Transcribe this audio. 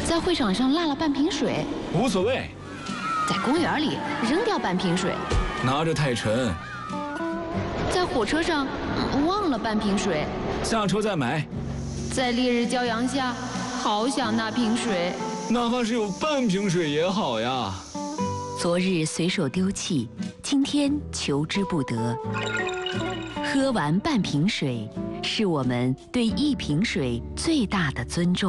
在会场上落了半瓶水， 无所谓。 在公园里扔掉半瓶水， 拿着太沉。 在火车上忘了半瓶水， 下车再买。 在烈日骄阳下，好想那瓶水。 哪怕是有半瓶水也好呀。 昨日随手丢弃，今天求之不得。喝完半瓶水，是我们对一瓶水最大的尊重。